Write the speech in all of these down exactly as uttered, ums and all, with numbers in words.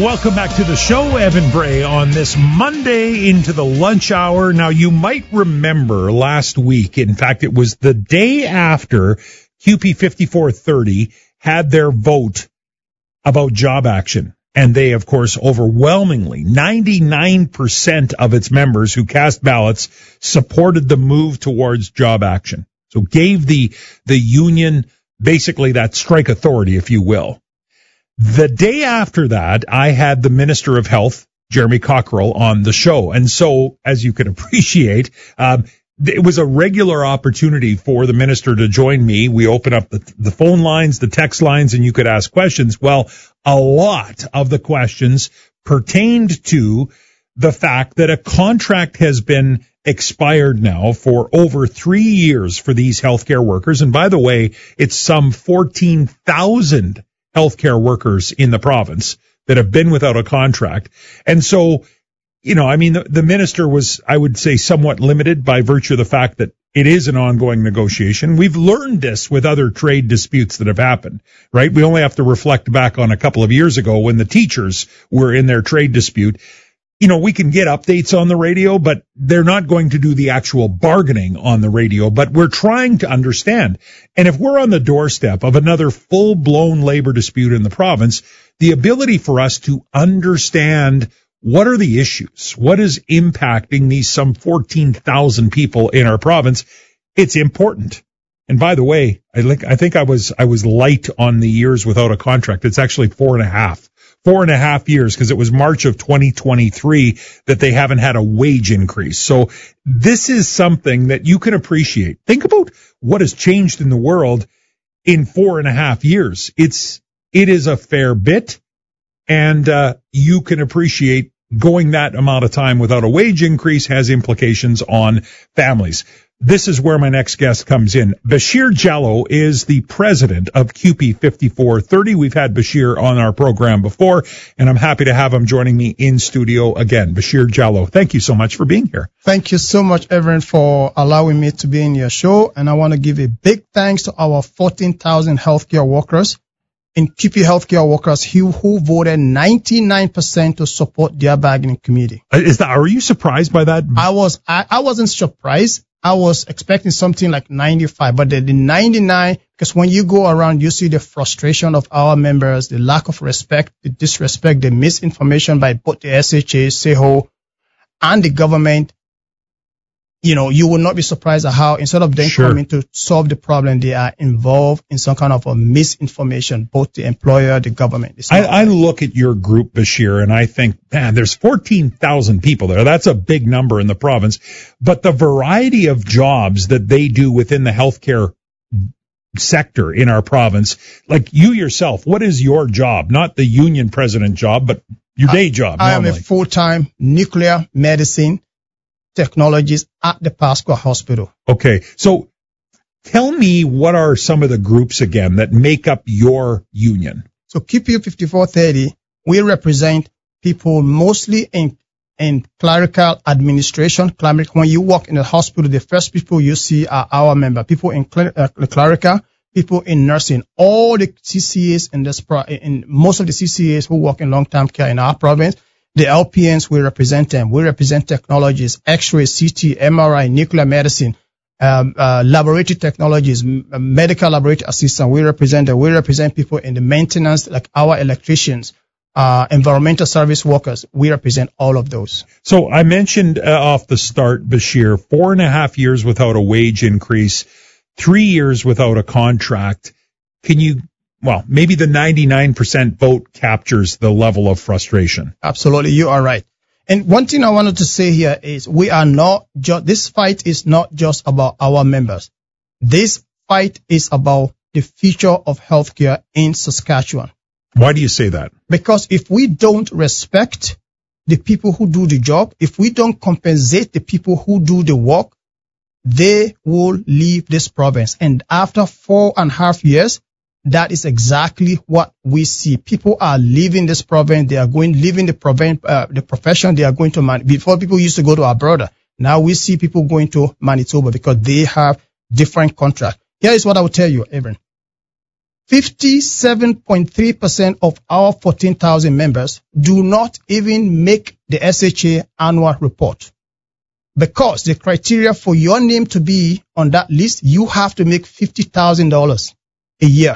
Welcome back to the show, Evan Bray, on this Monday into the lunch hour. Now, you might remember last week, in fact, it was the day after Q P fifty-four thirty had their vote about job action. And they, of course, overwhelmingly, ninety-nine percent of its members who cast ballots supported the move towards job action. So gave the, the union basically that strike authority, if you will. The day after that, I had the Minister of Health, Jeremy Cockrell, on the show. And so, as you can appreciate, um, it was a regular opportunity for the minister to join me. We opened up the, the phone lines, the text lines, and you could ask questions. Well, a lot of the questions pertained to the fact that a contract has been expired now for over three years for these healthcare workers. And by the way, it's some fourteen thousand healthcare workers in the province that have been without a contract. And so, you know, I mean, the, the minister was, I would say, somewhat limited by virtue of the fact that it is an ongoing negotiation. We've learned this with other trade disputes that have happened, right? We only have to reflect back on a couple of years ago when the teachers were in their trade dispute. You know, we can get updates on the radio, but they're not going to do the actual bargaining on the radio, but we're trying to understand. And if we're on the doorstep of another full-blown labor dispute in the province, the ability for us to understand what are the issues, what is impacting these some fourteen thousand people in our province, it's important. And by the way, I think, I think I was, I was light on the years without a contract. It's actually four and a half. Four and a half years, because it was March of twenty twenty-three that they haven't had a wage increase. So this is something that you can appreciate. Think about what has changed in the world in four and a half years. It's, it is a fair bit, and uh, you can appreciate going that amount of time without a wage increase has implications on families. This is where my next guest comes in. Bashir Jallow is the president of Q P fifty-four thirty. We've had Bashir on our program before, and I'm happy to have him joining me in studio again. Bashir Jallow, thank you so much for being here. Thank you so much, Evan, for allowing me to be in your show. And I want to give a big thanks to our fourteen thousand healthcare workers in Q P healthcare workers who, who voted ninety-nine percent to support their bargaining committee. Is that, are you surprised by that? I was, I, I wasn't surprised. I was expecting something like ninety-five, but the, the ninety-nine, because when you go around, you see the frustration of our members, the lack of respect, the disrespect, the misinformation by both the S H A, S E H O, and the government. You know, you will not be surprised at how instead of them sure. coming to solve the problem, they are involved in some kind of a misinformation, both the employer, the government. I, I look at your group, Bashir, and I think, man, there's fourteen thousand people there. That's a big number in the province. But the variety of jobs that they do within the healthcare sector in our province, like you yourself, what is your job? Not the union president job, but your day job. I, I am a full-time nuclear medicine technologies at the Pasqua Hospital. Okay. So tell me, what are some of the groups again that make up your union? So Q P fifty-four thirty, we represent people mostly in, in clerical administration. When you walk in the hospital, the first people you see are our member, people in cl- uh, clerical, people in nursing, all the C C As in this, pro- in most of the C C As who work in long-term care in our province. The L P Ns, we represent them. We represent technologies, X-ray, C T, M R I, nuclear medicine, um, uh, laboratory technologies, m- medical laboratory assistant. We represent them. We represent people in the maintenance, like our electricians, uh, environmental service workers. We represent all of those. So I mentioned uh, off the start, Bashir, four and a half years without a wage increase, three years without a contract. Can you Well, maybe the ninety-nine percent vote captures the level of frustration. Absolutely. You are right. And one thing I wanted to say here is we are not just, this fight is not just about our members. This fight is about the future of healthcare in Saskatchewan. Why do you say that? Because if we don't respect the people who do the job, if we don't compensate the people who do the work, they will leave this province. And after four and a half years, that is exactly what we see. People are leaving this province. They are going, leaving the province, uh, the profession. They are going to, Man- before people used to go to Alberta. Now we see people going to Manitoba because they have different contracts. Here is what I will tell you, Evan. fifty-seven point three percent of our fourteen thousand members do not even make the S H A annual report. Because the criteria for your name to be on that list, you have to make fifty thousand dollars a year.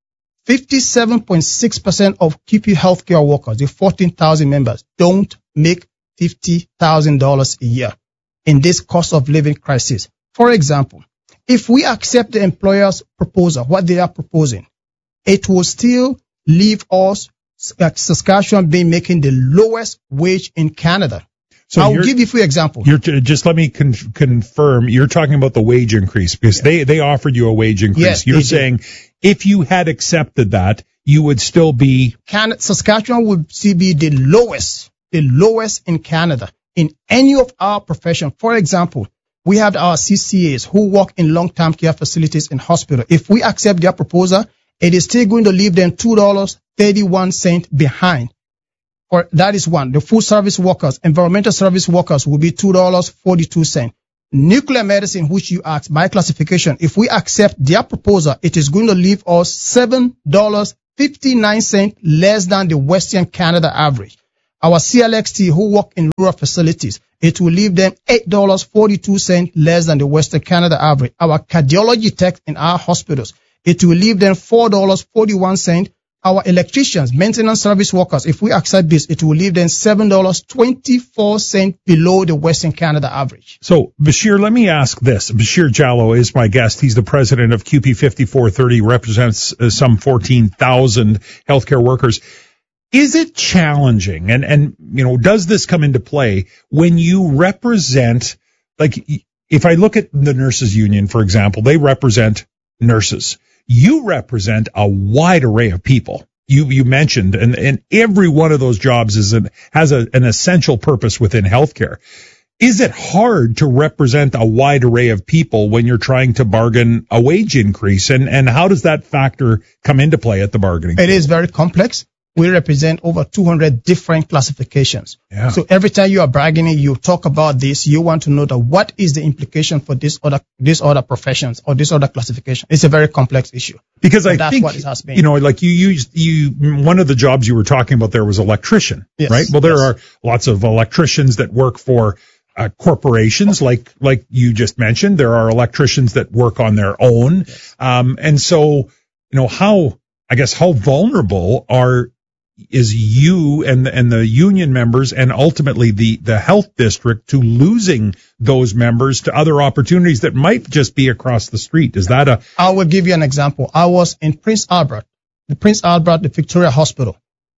fifty-seven point six percent of Q P healthcare workers, the fourteen thousand members, don't make fifty thousand dollars a year in this cost of living crisis. For example, if we accept the employer's proposal, what they are proposing, it will still leave us, uh, Saskatchewan being making the lowest wage in Canada. So I'll give you a few examples. You're t- just let me con- confirm. You're talking about the wage increase because yeah. they, they offered you a wage increase. Yes, you're saying did. If you had accepted that, you would still be... Canada, Saskatchewan would still be the lowest, the lowest in Canada in any of our professions. For example, we have our C C As who work in long-term care facilities in hospital. If we accept their proposal, it is still going to leave them two dollars and thirty-one cents behind. Or that is one. The food service workers, environmental service workers will be two dollars and forty-two cents. Nuclear medicine, which you asked by classification, if we accept their proposal, it is going to leave us seven dollars and fifty-nine cents less than the Western Canada average. Our C L X T who work in rural facilities, it will leave them eight dollars and forty-two cents less than the Western Canada average. Our cardiology tech in our hospitals, it will leave them four dollars and forty-one cents. Our electricians, maintenance service workers, if we accept this, it will leave them seven dollars and twenty-four cents below the Western Canada average. So, Bashir, let me ask this. Bashir Jallow is my guest. He's the president of Q P fifty-four thirty, represents uh, some fourteen thousand healthcare workers. Is it challenging, and, and, you know, does this come into play when you represent, like, if I look at the nurses union, for example, they represent nurses. You represent a wide array of people. You you mentioned, and, and every one of those jobs is an, has a, an essential purpose within healthcare. Is it hard to represent a wide array of people when you're trying to bargain a wage increase? And, and how does that factor come into play at the bargaining table? It is very complex. We represent over two hundred different classifications. Yeah. So every time you are bargaining, you talk about this, you want to know that what is the implication for this other, this other professions or this other classification. It's a very complex issue. Because I that's think, what it has been. You know, like you used, you, one of the jobs you were talking about there was electrician, yes, right? Well, there yes. are lots of electricians that work for uh, corporations, like, like you just mentioned. There are electricians that work on their own. Yes. Um, and so, you know, how, I guess, how vulnerable are, is you and the, and the union members and ultimately the, the health district to losing those members to other opportunities that might just be across the street? Is that a... I will give you an example. I was in Prince Albert, the Prince Albert, the Victoria Hospital,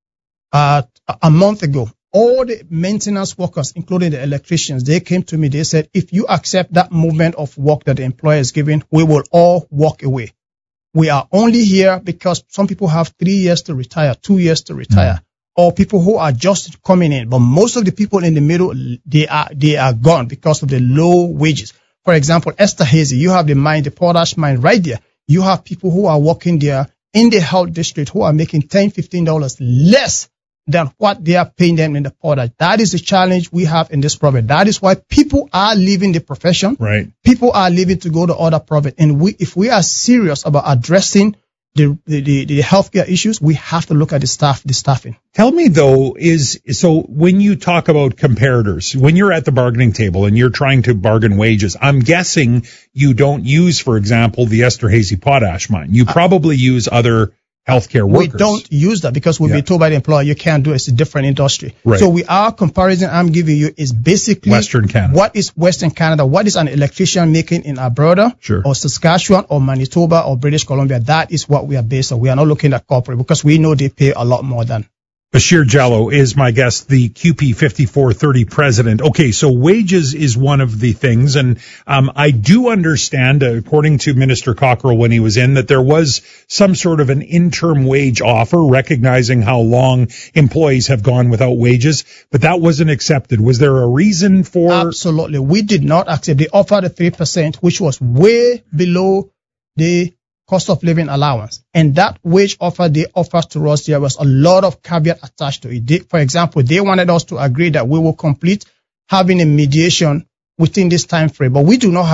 uh, a month ago. All the maintenance workers, including the electricians, they came to me. They said, if you accept that movement of work that the employer is giving, we will all walk away. We are only here because some people have three years to retire, two years to retire, mm. or people who are just coming in. But most of the people in the middle, they are, they are gone because of the low wages. For example, Esterhazy, you have the mine, the potash mine right there. You have people who are working there in the health district who are making ten dollars, fifteen dollars less than what they are paying them in the potash. That is the challenge we have in this province. That is why people are leaving the profession. Right. People are leaving to go to other province. And we, if we are serious about addressing the, the, the, the healthcare issues, we have to look at the staff, the staffing. Tell me though, is, so when you talk about comparators, when you're at the bargaining table and you're trying to bargain wages, I'm guessing you don't use, for example, the Esterhazy potash mine. You probably use other healthcare workers. We don't use that because we've yeah. been told by the employer you can't do it. It's a different industry. Right. So we our comparison I'm giving you is basically Western Canada. What is Western Canada? What is an electrician making in Alberta sure. or Saskatchewan or Manitoba or British Columbia? That is what we are based on. We are not looking at corporate because we know they pay a lot more than. Bashir Jallow is my guest, the Q P fifty-four thirty president. Okay, so wages is one of the things, and um, I do understand, uh, according to Minister Cockrell when he was in, that there was some sort of an interim wage offer, recognizing how long employees have gone without wages, but that wasn't accepted. Was there a reason for... Absolutely. We did not accept. They offered a three percent, which was way below the cost of living allowance. And that wage offer they offered to us, there was a lot of caveat attached to it. They, for example, they wanted us to agree that we will complete having a mediation within this time frame, but we do not have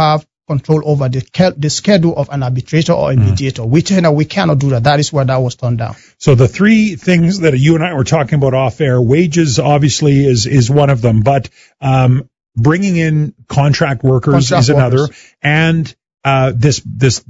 control over the, the schedule of an arbitrator or a mediator. Mm. We tell them we cannot do that. That is why that was turned down. So the three things that you and I were talking about off air, wages obviously is, is one of them, but, um, bringing in contract workers contract is another, workers. and, uh, this, this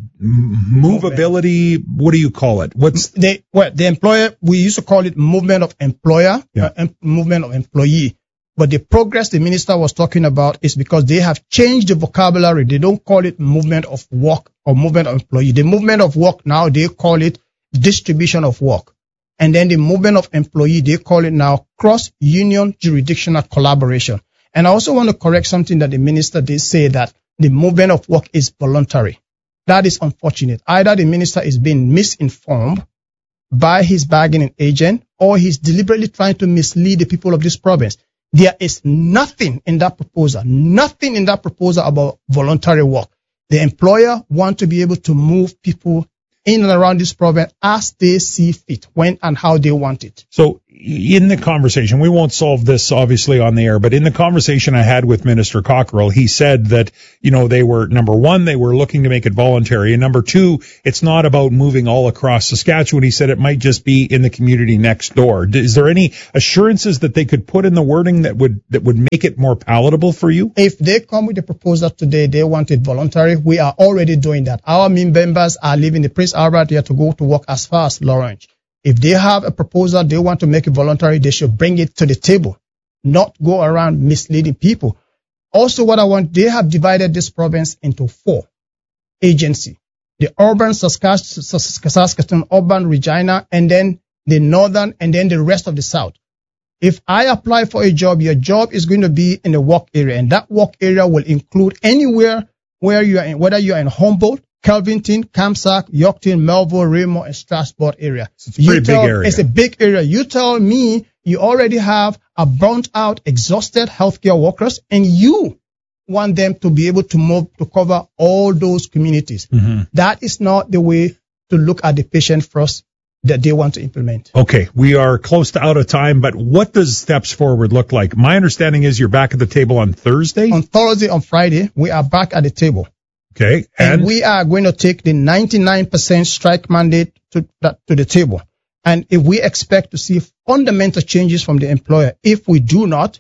movability, what do you call it? What's the, well, the employer, we used to call it movement of employer, yeah. uh, movement of employee. But the progress the minister was talking about is because they have changed the vocabulary. They don't call it movement of work or movement of employee. The movement of work now, they call it distribution of work. And then the movement of employee, they call it now cross-union jurisdictional collaboration. And I also want to correct something that the minister did say, that the movement of work is voluntary. That is unfortunate. Either the minister is being misinformed by his bargaining agent, or he's deliberately trying to mislead the people of this province. There is nothing in that proposal, nothing in that proposal about voluntary work. The employer wants to be able to move people in and around this province as they see fit, when and how they want it. So in the conversation, we won't solve this obviously on the air, but in the conversation I had with Minister Cockrell, he said that, you know, they were, number one, they were looking to make it voluntary. And number two, it's not about moving all across Saskatchewan. He said it might just be in the community next door. Is there any assurances that they could put in the wording that would, that would make it more palatable for you? If they come with a proposal today, they want it voluntary. We are already doing that. Our members are leaving the Prince Albert here to go to work as far as Lawrence. If they have a proposal, they want to make it voluntary, they should bring it to the table, not go around misleading people. Also, what I want, they have divided this province into four agencies. The urban Saskatchewan, urban Regina, and then the northern, and then the rest of the south. If I apply for a job, your job is going to be in the work area, and that work area will include anywhere where you are in, whether you are in Humboldt, Kelvington, Kamsack, Yorkton, Melville, Raymond, and Strasbourg area. It's a pretty tell, big area. It's a big area. You tell me you already have a burnt out, exhausted healthcare workers, and you want them to be able to move to cover all those communities. Mm-hmm. That is not the way to look at the patient first that they want to implement. Okay, we are close to out of time, but what does steps forward look like? My understanding is you're back at the table on Thursday? On Thursday, on Friday, we are back at the table. Okay. And, and we are going to take the ninety-nine percent strike mandate to, to the table. And if we expect to see fundamental changes from the employer, if we do not,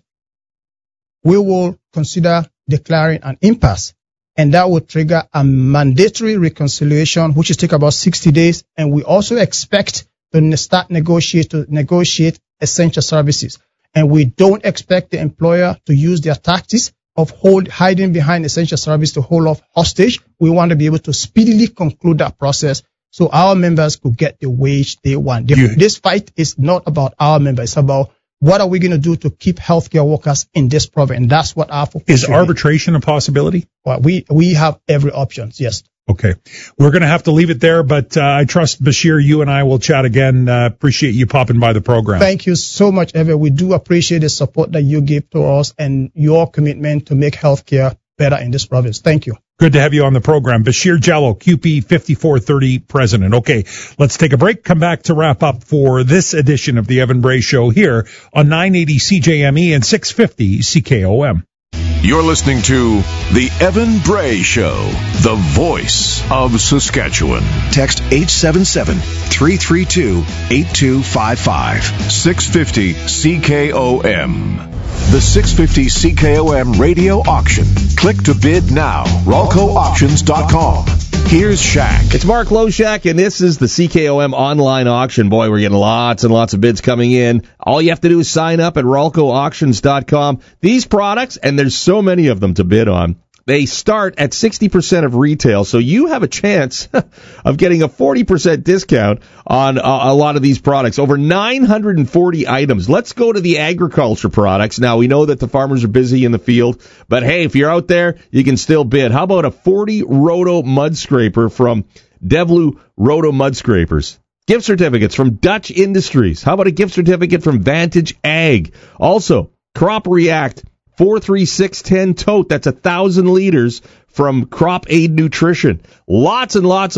we will consider declaring an impasse. And that will trigger a mandatory reconciliation, which will take about sixty days. And we also expect to start negotiate to negotiate essential services. And we don't expect the employer to use their tactics of hold, hiding behind essential service to hold off hostage. We want to be able to speedily conclude that process so our members could get the wage they want. The, yeah. This fight is not about our members. It's about what are we going to do to keep healthcare workers in this province. And that's what our focus is. Is arbitration a possibility? Well, we, we have every option. Yes. Okay. We're going to have to leave it there, but uh, I trust, Bashir, you and I will chat again. Uh, appreciate you popping by the program. Thank you so much, Ever. We do appreciate the support that you give to us and your commitment to make healthcare better in this province. Thank you. Good to have you on the program. Bashir Jallow, Q P fifty-four thirty president. Okay, let's take a break. Come back to wrap up for this edition of the Evan Bray Show here on nine eighty C J M E and six fifty C K O M. You're listening to The Evan Bray Show, the voice of Saskatchewan. Text eight seven seven, three three two, eight two five five. six fifty C K O M. The six fifty C K O M radio auction. Click to bid now. Ralco Auctions dot com. Here's Shaq. It's Mark Loshak, and this is the C K O M online auction. Boy, we're getting lots and lots of bids coming in. All you have to do is sign up at Ralco Auctions dot com. These products, and there's so many of them to bid on, they start at sixty percent of retail, so you have a chance of getting a forty percent discount on uh, a lot of these products. Over nine hundred forty items. Let's go to the agriculture products. Now, we know that the farmers are busy in the field, but hey, if you're out there, you can still bid. How about a forty roto mud scraper from Devlu Roto Mud Scrapers? Gift certificates from Dutch Industries. How about a gift certificate from Vantage Ag? Also, Crop React four three six ten tote. That's a thousand liters from Crop Aid Nutrition. Lots and lots of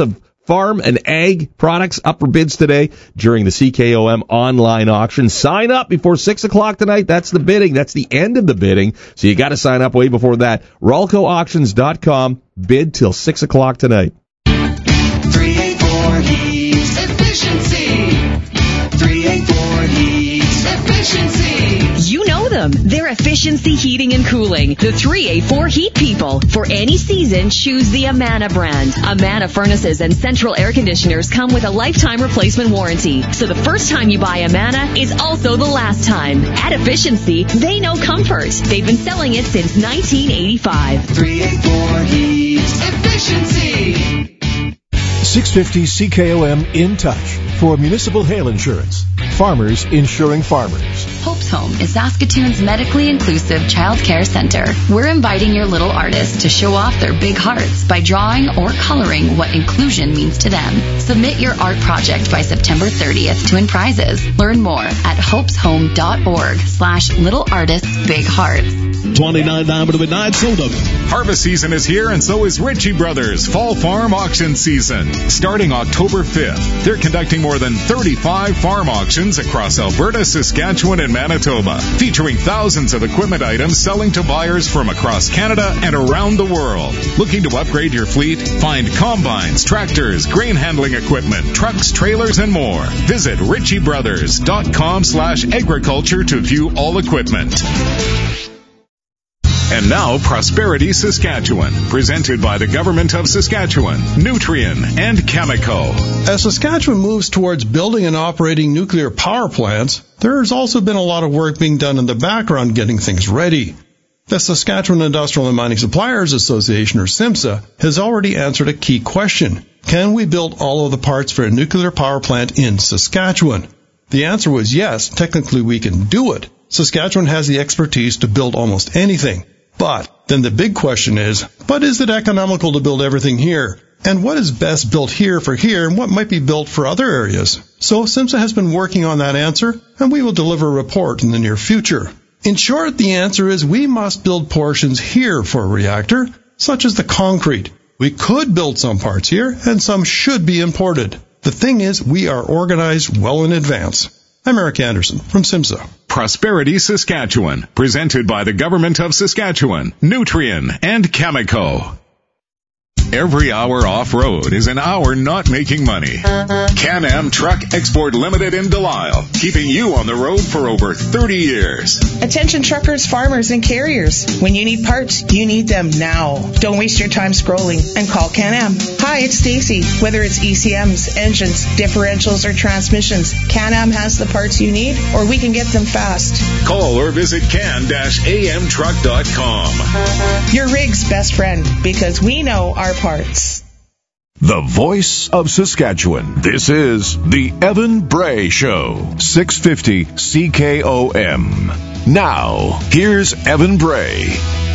farm and ag products up for bids today during the C K O M online auction. Sign up before six o'clock tonight. That's the bidding. That's the end of the bidding. So you got to sign up way before that. Ralco Auctions dot com. Bid till six o'clock tonight. three eighty-four Heat Efficiency. three eighty-four Heat Efficiency. You know them. They're Efficiency Heating and Cooling. The three eighty-four Heat people. For any season, choose the Amana brand. Amana furnaces and central air conditioners come with a lifetime replacement warranty. So the first time you buy Amana is also the last time. At Efficiency, they know comfort. They've been selling it since nineteen eighty-five. three eighty-four Heat Efficiency. six fifty C K O M in touch for municipal hail insurance. Farmers insuring farmers. Hope's Home is Saskatoon's medically inclusive child care center. We're inviting your little artists to show off their big hearts by drawing or coloring what inclusion means to them. Submit your art project by September thirtieth to win prizes. Learn more at hopeshome.org slash little artists big hearts. twenty-nine diamond midnight soda. Harvest season is here, and so is Ritchie Brothers Fall Farm Auction Season. Starting October fifth, they're conducting more than thirty-five farm auctions across Alberta, Saskatchewan, and Manitoba, featuring thousands of equipment items selling to buyers from across Canada and around the world. Looking to upgrade your fleet? Find combines, tractors, grain handling equipment, trucks, trailers, and more. Visit ritchie brothers dot com slash agriculture to view all equipment. And now, Prosperity Saskatchewan, presented by the Government of Saskatchewan, Nutrien, and Cameco. As Saskatchewan moves towards building and operating nuclear power plants, there has also been a lot of work being done in the background getting things ready. The Saskatchewan Industrial and Mining Suppliers Association, or SIMSA, has already answered a key question. Can we build all of the parts for a nuclear power plant in Saskatchewan? The answer was yes, technically we can do it. Saskatchewan has the expertise to build almost anything. But then the big question is, but is it economical to build everything here? And what is best built here for here and what might be built for other areas? So SIMSA has been working on that answer, and we will deliver a report in the near future. In short, the answer is we must build portions here for a reactor, such as the concrete. We could build some parts here, and some should be imported. The thing is, we are organized well in advance. I'm Eric Anderson from SIMSA. Prosperity Saskatchewan, presented by the Government of Saskatchewan, Nutrien, and Cameco. Every hour off-road is an hour not making money. Can-Am Truck Export Limited in Delisle, keeping you on the road for over thirty years. Attention truckers, farmers, and carriers. When you need parts, you need them now. Don't waste your time scrolling and call Can-Am. Hi, it's Stacy. Whether it's E C Ms, engines, differentials, or transmissions, Can-Am has the parts you need, or we can get them fast. Call or visit can A M truck dot com. Your rig's best friend, because we know our parts. The voice of Saskatchewan. This is the Evan Bray Show. six fifty C K O M. Now, here's Evan Bray.